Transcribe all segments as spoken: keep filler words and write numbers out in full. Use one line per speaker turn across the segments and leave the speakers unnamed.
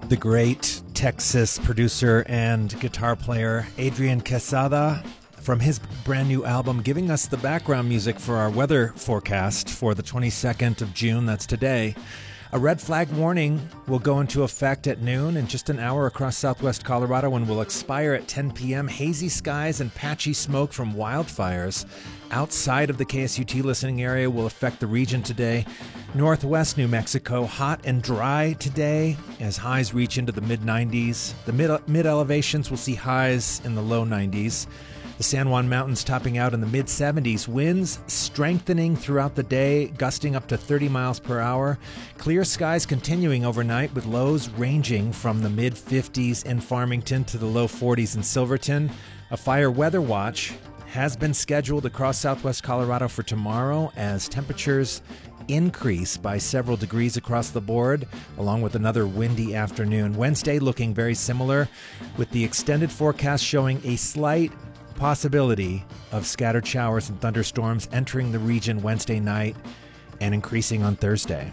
The great Texas producer and guitar player Adrian Quesada from his brand new album, giving us the background music for our weather forecast for the twenty-second of June. That's today. A red flag warning will go into effect at noon in just an hour across southwest Colorado and will expire at ten p.m. Hazy skies and patchy smoke from wildfires outside of the K S U T listening area will affect the region today. Northwest New Mexico, hot and dry today as highs reach into the mid nineties. The mid, mid elevations will see highs in the low nineties. The San Juan Mountains topping out in the mid seventies. Winds strengthening throughout the day, gusting up to thirty miles per hour. Clear skies continuing overnight with lows ranging from the mid fifties in Farmington to the low forties in Silverton. A fire weather watch has been scheduled across southwest Colorado for tomorrow as temperatures increase by several degrees across the board, along with another windy afternoon. Wednesday looking very similar, with the extended forecast showing a slight possibility of scattered showers and thunderstorms entering the region Wednesday night and increasing on Thursday.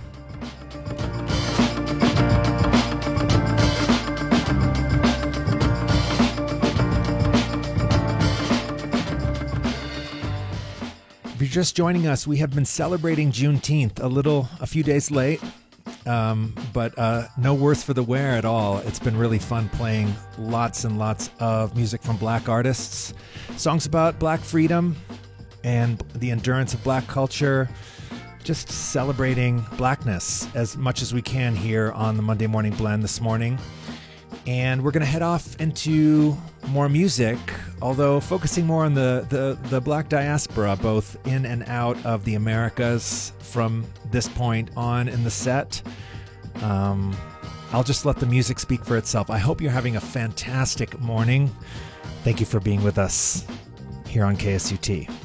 If you're just joining us, we have been celebrating Juneteenth a little, a few days late. Um, but uh, no worse for the wear at all. It's been really fun playing lots and lots of music from black artists, songs about black freedom and the endurance of black culture, just celebrating blackness as much as we can here on the Monday Morning Blend this morning. And we're going to head off into more music, although focusing more on the, the, the black diaspora, both in and out of the Americas from this point on in the set. Um, I'll just let the music speak for itself. I hope you're having a fantastic morning. Thank you for being with us here on K S U T.